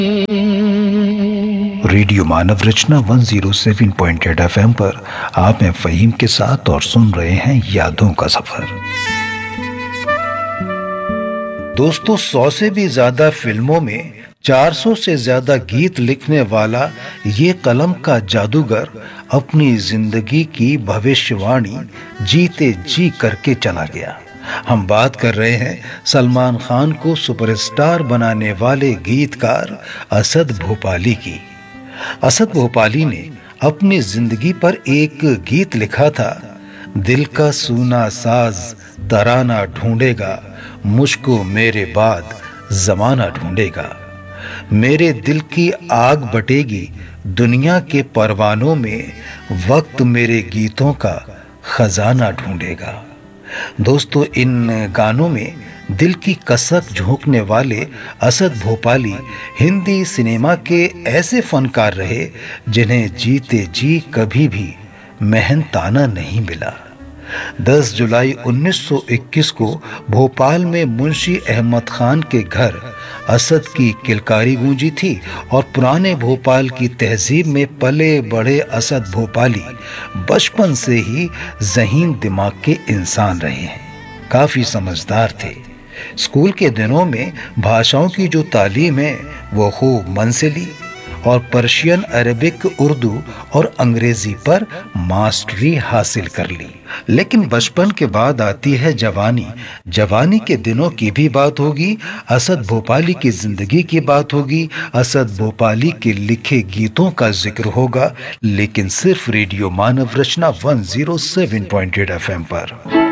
Radio मानव रचना 107.8 FM पर आप हैं फ़हीम के साथ और सुन रहे हैं यादों का सफर। दोस्तों, 100 से भी ज्यादा फिल्मों में 400 से ज्यादा गीत लिखने वाला ये कलम का जादूगर अपनी जिंदगी की भविष्यवाणी जीते जी करके चला गया। हम बात कर रहे हैं सलमान खान को सुपरस्टार बनाने वाले गीतकार असद भोपाली की। असद भोपाली ने अपनी जिंदगी पर एक गीत लिखा था, दिल का सूना साज तराना ढूंढेगा, मुझको मेरे बाद जमाना ढूंढेगा। मेरे दिल की आग बटेगी दुनिया के परवानों में, वक्त मेरे गीतों का खजाना ढूंढेगा। दोस्तों, इन गानों में दिल की कसक झोंकने वाले असद भोपाली हिंदी सिनेमा के ऐसे फनकार रहे जिन्हें जीते जी कभी भी मेहनताना नहीं मिला। 10 जुलाई 1921 को भोपाल में मुंशी अहमद खान के घर असद की किलकारी गूंजी थी और पुराने भोपाल की तहजीब में पले बढ़े असद भोपाली बचपन से ही ज़हीन दिमाग के इंसान रहे हैं। काफ़ी समझदार थे। स्कूल के दिनों में भाषाओं की जो तालीम है वो खूब मन से ली और पर्शियन, अरबिक, उर्दू और अंग्रेजी पर मास्टरी हासिल कर ली। लेकिन बचपन के बाद आती है जवानी। जवानी के दिनों की भी बात होगी, असद भोपाली की जिंदगी की बात होगी, असद भोपाली के लिखे गीतों का जिक्र होगा, लेकिन सिर्फ रेडियो मानव रचना 107.8 FM पर।